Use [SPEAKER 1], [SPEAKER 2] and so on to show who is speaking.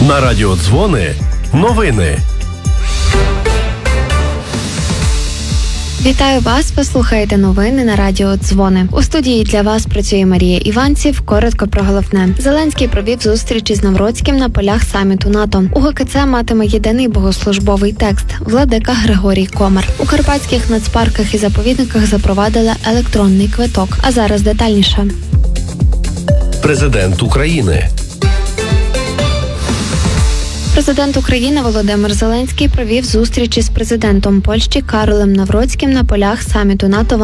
[SPEAKER 1] На радіо Дзвони новини.
[SPEAKER 2] Вітаю вас, ви слухаєте новини на радіо Дзвони. У студії для вас працює Марія Іванців. Коротко про головне. Зеленський провів зустріч із Навроцьким на полях саміту НАТО. У ГКЦ матиме єдиний богослужбовий текст – владика Григорій Комар. У карпатських нацпарках і заповідниках запровадили електронний квиток. А зараз детальніше.
[SPEAKER 1] Президент України.
[SPEAKER 2] Президент України Володимир Зеленський провів зустріч із президентом Польщі Каролем Навроцьким на полях саміту НАТО